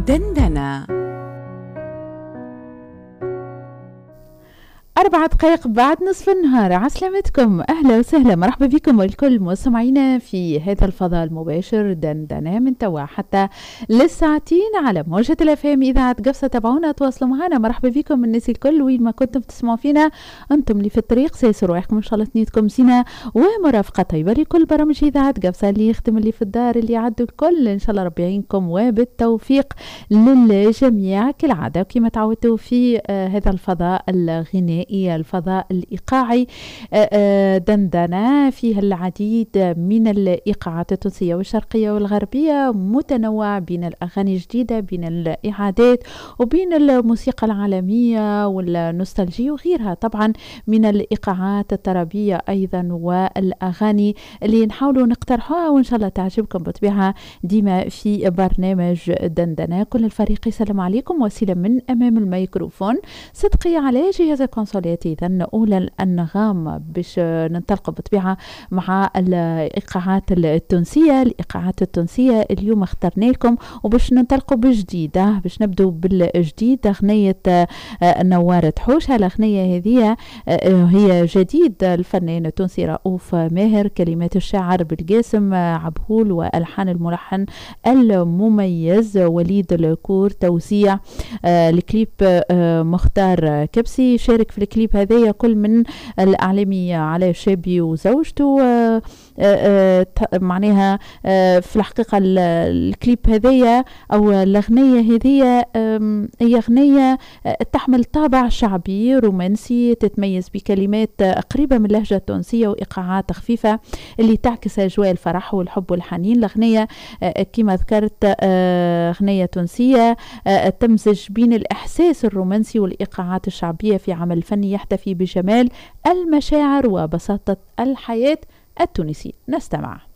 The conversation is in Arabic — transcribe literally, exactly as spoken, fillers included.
دندنة. أربع دقائق بعد نصف النهار. عسلامتكم، أهلا وسهلا، مرحبا بكم والكل مستمعينا في هذا الفضاء المباشر دندنة من توا حتى للساعتين على موجة الأفهام إذاعة قفصة. تابعونا، تواصلوا معنا. مرحبا بكم الناس الكل وين ما كنتم تسمعوا فينا، أنتم اللي في الطريق سيسروا رواحكم إن شاء الله تنيتكم زينة ومرافقة طيبة لكل برامج إذاعة قفصة، اللي يخدم اللي في الدار اللي يعدوا الكل إن شاء الله ربي يعينكم وبالتوفيق للجميع كالعادة. وكما تعودتوا في آه هذا الفضاء الغنائي الفضاء الإيقاعي دندنة فيها العديد من الإيقاعات التونسية والشرقية والغربية، متنوع بين الأغاني الجديدة، بين الإعادات، وبين الموسيقى العالمية والنوستالجية وغيرها طبعا من الإيقاعات الطربية أيضا، والأغاني اللي نحاولوا نقترحوها وإن شاء الله تعجبكم بطبيعة ديما في برنامج دندنة. كل الفريق يسلم عليكم، وسيلة من أمام الميكروفون صدقي على جهاز الكونسول. إذا أولى الأنغام باش ننطلق بطبيعة مع الإيقاعات التونسية. الإيقاعات التونسية اليوم اخترنا لكم وباش ننطلقوا بجديدة، باش نبدو بالجديد أغنية نوارة حوش. الأغنية هذه هي جديد الفنان التونسي رؤوف ماهر، كلمات الشاعر بالقاسم عبهول والحان الملحن المميز وليد الكور، توزيع الكليب مختار كبسي. شارك في الكليب هذايا كل من الإعلامي علاء الشابي وزوجته. آآ آآ معناها آآ في الحقيقة الكليب هذايا أو الأغنية هذية هي أغنية تحمل طابع شعبي رومانسي، تتميز بكلمات قريبة من اللهجة التونسية وإيقاعات خفيفة اللي تعكس أجواء الفرح والحب والحنين. الأغنية كما ذكرت أغنية تونسية تمزج بين الإحساس الرومانسي والإيقاعات الشعبية في عمل فني يحتفي بجمال المشاعر وبساطة الحياة التونسية. نستمع.